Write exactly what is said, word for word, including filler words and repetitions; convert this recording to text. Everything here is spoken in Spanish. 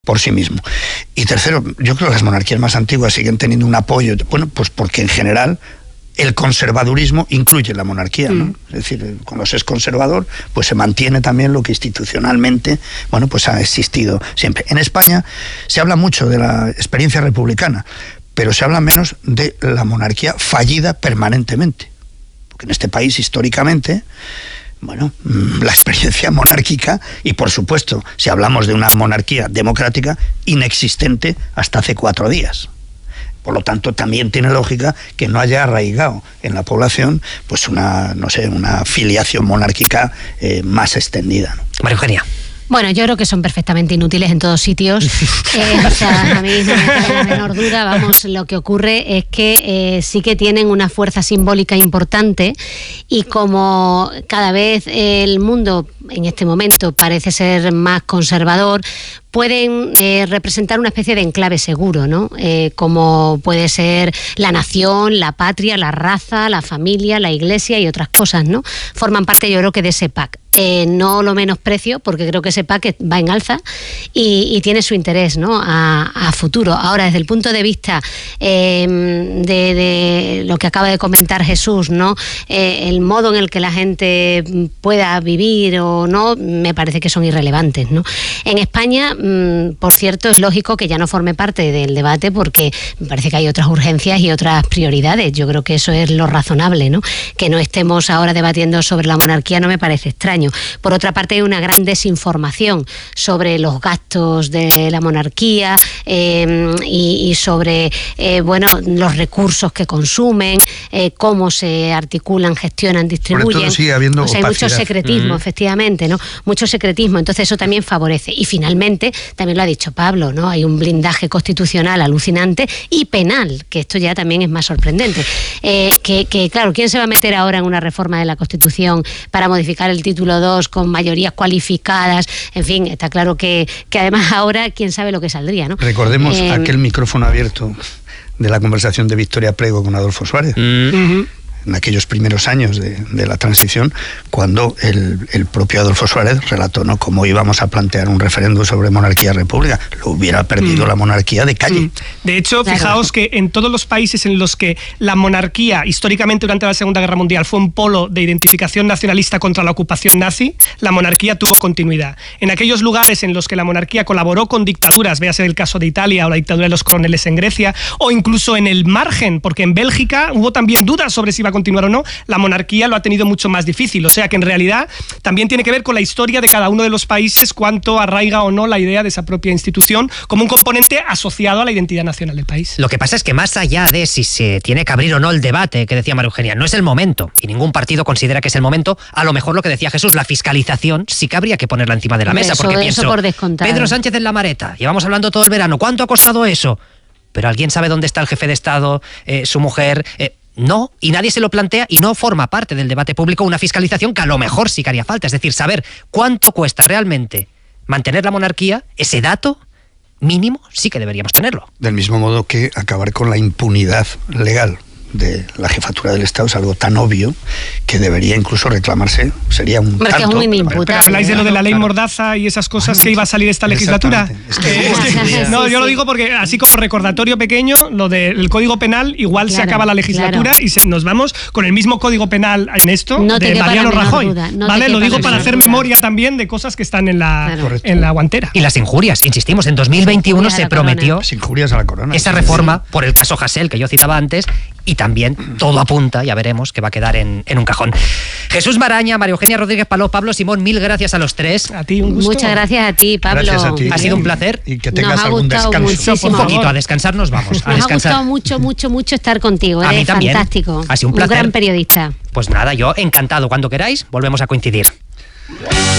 por sí mismo. Y tercero, yo creo que las monarquías más antiguas siguen teniendo un apoyo, bueno, pues porque en general el conservadurismo incluye la monarquía, ¿no? Mm. Es decir, cuando se es conservador, pues se mantiene también lo que institucionalmente, bueno, pues ha existido siempre. En España se habla mucho de la experiencia republicana, pero se habla menos de la monarquía fallida permanentemente. Porque en este país, históricamente, bueno, la experiencia monárquica, y por supuesto, si hablamos de una monarquía democrática, inexistente hasta hace cuatro días. Por lo tanto, también tiene lógica que no haya arraigado en la población pues una, no sé, una filiación monárquica eh, más extendida, ¿no? María Eugenia. Bueno, yo creo que son perfectamente inútiles en todos sitios. Eh, o sea, a mí no me cabe la menor duda. Vamos, lo que ocurre es que eh, sí que tienen una fuerza simbólica importante, y como cada vez el mundo en este momento parece ser más conservador, pueden eh, representar una especie de enclave seguro, ¿no? Eh, como puede ser la nación, la patria, la raza, la familia, la iglesia y otras cosas, ¿no? Forman parte, yo creo, que de ese pack. Eh, no lo menosprecio, porque creo que ese pack va en alza y, y tiene su interés, ¿no? a, a futuro. Ahora, desde el punto de vista eh, de, de lo que acaba de comentar Jesús, ¿no? Eh, el modo en el que la gente pueda vivir o no, me parece que son irrelevantes, ¿no? En España, mmm, por cierto, es lógico que ya no forme parte del debate, porque me parece que hay otras urgencias y otras prioridades. Yo creo que eso es lo razonable, ¿no? Que no estemos ahora debatiendo sobre la monarquía no me parece extraño. Por otra parte, hay una gran desinformación sobre los gastos de la monarquía eh, y, y sobre eh, bueno, los recursos que consumen, eh, cómo se articulan, gestionan, distribuyen. Sobre todo sigue habiendo o sea, hay mucho secretismo, mm. efectivamente, ¿no? Mucho secretismo, entonces eso también favorece. Y finalmente, también lo ha dicho Pablo, ¿no? Hay un blindaje constitucional alucinante y penal, que esto ya también es más sorprendente. Eh, que, que, claro, ¿quién se va a meter ahora en una reforma de la Constitución para modificar el título dos con mayorías cualificadas? En fin, está claro que, que además ahora quién sabe lo que saldría, ¿no? Recordemos eh, aquel micrófono abierto de la conversación de Victoria Prego con Adolfo Suárez. Mm-hmm. En aquellos primeros años de, de la transición, cuando el, el propio Adolfo Suárez relató, ¿no?, cómo íbamos a plantear un referéndum sobre monarquía-república. Lo hubiera perdido mm. la monarquía de calle. Mm. De hecho, claro, fijaos que en todos los países en los que la monarquía, históricamente durante la Segunda Guerra Mundial, fue un polo de identificación nacionalista contra la ocupación nazi, la monarquía tuvo continuidad. En aquellos lugares en los que la monarquía colaboró con dictaduras, véase el caso de Italia o la dictadura de los coroneles en Grecia, o incluso en el margen, porque en Bélgica hubo también dudas sobre si iba a continuar o no, la monarquía lo ha tenido mucho más difícil. O sea que en realidad también tiene que ver con la historia de cada uno de los países, cuánto arraiga o no la idea de esa propia institución como un componente asociado a la identidad nacional del país. Lo que pasa es que más allá de si se tiene que abrir o no el debate que decía María Eugenia, no es el momento, y ningún partido considera que es el momento. A lo mejor lo que decía Jesús, la fiscalización sí que habría que ponerla encima de la mesa, eso, porque eso pienso, por descontado. Pedro Sánchez en la Mareta, llevamos hablando todo el verano, ¿cuánto ha costado eso? Pero ¿alguien sabe dónde está el jefe de Estado, eh, su mujer? Eh, No, y nadie se lo plantea, y no forma parte del debate público una fiscalización que a lo mejor sí que haría falta. Es decir, saber cuánto cuesta realmente mantener la monarquía, ese dato mínimo sí que deberíamos tenerlo. Del mismo modo que acabar con la impunidad legal de la jefatura del Estado es algo tan obvio que debería incluso reclamarse, sería un Porque tanto... Es muy imputable, pero habláis de lo de la ley claro. Mordaza y esas cosas, bueno, que iba a salir esta legislatura. Es que, eh, es que, no, yo lo digo porque así como recordatorio pequeño, lo del Código Penal, igual claro, se acaba la legislatura, claro, y se, nos vamos con el mismo Código Penal en esto, no de Mariano Rajoy. Duda, no ¿vale? Lo digo para hacer duda. memoria también de cosas que están en la, claro, en la guantera. Y las injurias, insistimos, en dos mil veintiuno se prometió las injurias a la corona, esa reforma por el caso Hasél que yo citaba antes, y también todo apunta, ya veremos, que va a quedar en, en un cajón. Jesús Maraña, María Eugenia Rodríguez Paló, Pablo Simón, mil gracias a los tres. A ti un gusto. Muchas gracias a ti, Pablo. Gracias a ti. Ha sido un placer. Y que tengas nos ha algún descanso. Muchísimo. Un poquito, a descansar nos vamos. A nos descansar. ha gustado mucho, mucho, mucho estar contigo. A Eres mí también. fantástico. Ha sido un placer. Un gran periodista. Pues nada, yo encantado. Cuando queráis, volvemos a coincidir.